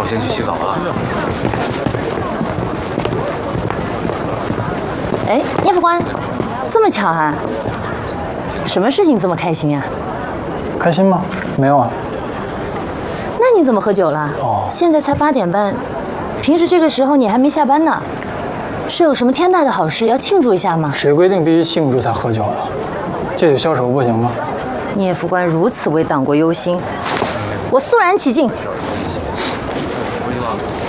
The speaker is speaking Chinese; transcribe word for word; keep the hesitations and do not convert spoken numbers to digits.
先去洗澡了。 哎，聂副官，这么巧啊？什么事情这么开心啊？ 开心吗？没有啊。 那你怎么喝酒了？哦，现在才八点半，平时这个时候你还没下班呢。是有什么天大的好事要庆祝一下吗？ 谁规定必须庆祝才喝酒的？借酒消愁不行吗？ 聂副官如此为党国忧心，我肃然起敬。 回去了。